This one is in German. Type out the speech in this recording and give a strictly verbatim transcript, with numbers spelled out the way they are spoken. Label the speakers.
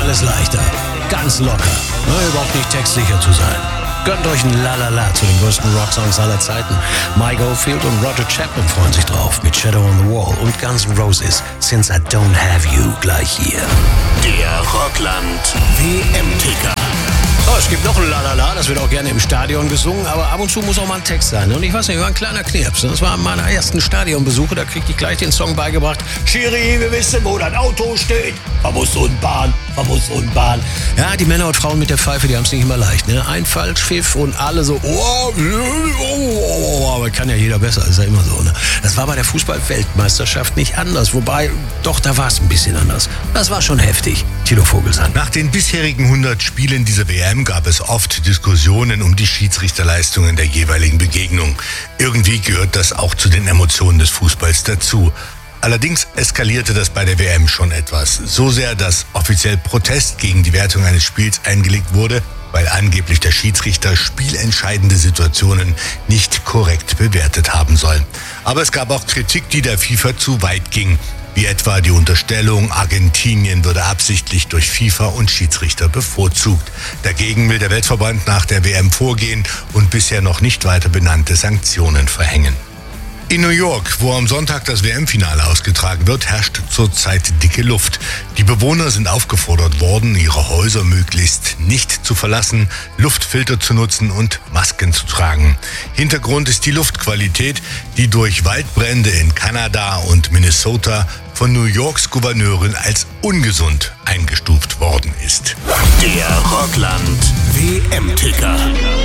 Speaker 1: alles leichter. Ganz locker. Ne, überhaupt nicht textsicher zu sein. Gönnt euch ein Lalala zu den größten Rocksongs aller Zeiten. Mike Oldfield und Roger Chapman freuen sich drauf mit Shadow on the Wall und Guns N' Roses Since I Don't Have You gleich hier.
Speaker 2: Der Rockland W M-Ticker.
Speaker 1: Oh, es gibt noch ein Lalala, das wird auch gerne im Stadion gesungen, aber ab und zu muss auch mal ein Text sein. Und ich weiß nicht, war ein kleiner Knirps. Das war an meiner ersten Stadionbesuche, da kriegte ich gleich den Song beigebracht. Schiri, wir wissen, wo dein Auto steht. Verbus und Bahn, Verbus und Bahn. Ja, die Männer und Frauen mit der Pfeife, die haben es nicht immer leicht. Ne? Ein Falschpfiff und alle so, oh, oh, oh, aber kann ja jeder besser, ist ja immer so. Ne? Das war bei der Fußball-Weltmeisterschaft nicht anders. Wobei, doch, da war es ein bisschen anders. Das war schon heftig. Tilo Vogelsang.
Speaker 3: Nach den bisherigen hundert Spielen dieser W M gab es oft Diskussionen um die Schiedsrichterleistungen der jeweiligen Begegnung. Irgendwie gehört das auch zu den Emotionen des Fußballs dazu. Allerdings eskalierte das bei der W M schon etwas. So sehr, dass offiziell Protest gegen die Wertung eines Spiels eingelegt wurde, weil angeblich der Schiedsrichter spielentscheidende Situationen nicht korrekt bewertet haben soll. Aber es gab auch Kritik, die der FIFA zu weit ging. Wie etwa die Unterstellung, Argentinien würde absichtlich durch FIFA und Schiedsrichter bevorzugt. Dagegen will der Weltverband nach der W M vorgehen und bisher noch nicht weiter benannte Sanktionen verhängen. In New York, wo am Sonntag das W M-Finale ausgetragen wird, herrscht zurzeit dicke Luft. Die Bewohner sind aufgefordert worden, ihre Häuser möglichst nicht zu verlassen, Luftfilter zu nutzen und Masken zu tragen. Hintergrund ist die Luftqualität, die durch Waldbrände in Kanada und Minnesota von New Yorks Gouverneurin als ungesund eingestuft worden ist.
Speaker 2: Der Rockland W M-Ticker.